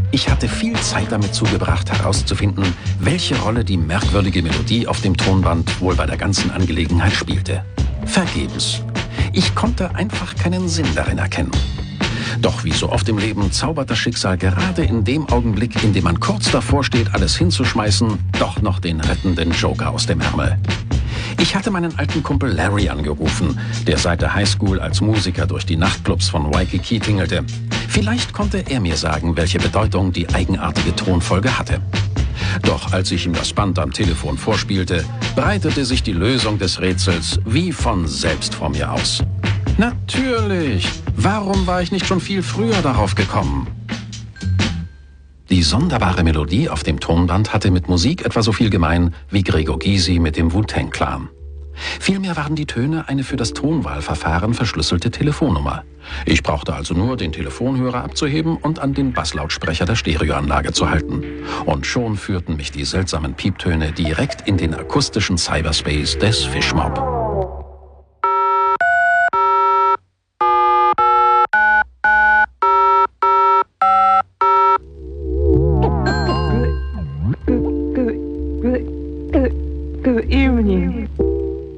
Ich hatte viel Zeit damit zugebracht, herauszufinden, welche Rolle die merkwürdige Melodie auf dem Tonband wohl bei der ganzen Angelegenheit spielte. Vergebens. Ich konnte einfach keinen Sinn darin erkennen. Doch wie so oft im Leben zaubert das Schicksal gerade in dem Augenblick, in dem man kurz davor steht, alles hinzuschmeißen, doch noch den rettenden Joker aus dem Ärmel. Ich hatte meinen alten Kumpel Larry angerufen, der seit der Highschool als Musiker durch die Nachtclubs von Waikiki tingelte. Vielleicht konnte er mir sagen, welche Bedeutung die eigenartige Tonfolge hatte. Doch als ich ihm das Band am Telefon vorspielte, breitete sich die Lösung des Rätsels wie von selbst vor mir aus. Natürlich! Warum war ich nicht schon viel früher darauf gekommen? Die sonderbare Melodie auf dem Tonband hatte mit Musik etwa so viel gemein wie Gregor Gysi mit dem Wu-Tang-Clan. Vielmehr waren die Töne eine für das Tonwahlverfahren verschlüsselte Telefonnummer. Ich brauchte also nur den Telefonhörer abzuheben und an den Basslautsprecher der Stereoanlage zu halten. Und schon führten mich die seltsamen Pieptöne direkt in den akustischen Cyberspace des Fishmob.